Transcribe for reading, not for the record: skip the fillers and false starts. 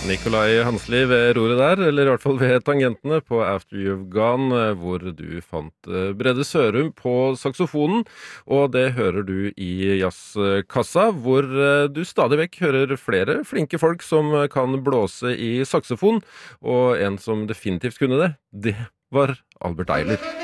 Nikolai Hansli ved roret der, eller i hvert fall ved tangentene på After You've Gone, hvor du fant Brede Sørum på saksofonen, og det hører du i jazzkassa, hvor du stadig vekk hører flere flinke folk som kan blåse i saksofon, og en som definitivt kunne det var Albert Eiler.